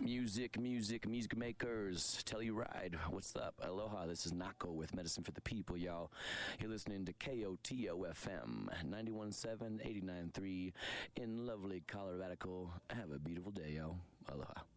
Music makers. Telluride, what's up? Aloha, this is Nako with Medicine for the People, y'all. You're listening to KOTO-FM, 91.7, 89.3 in lovely Colorado. Have a beautiful day, yo. Aloha.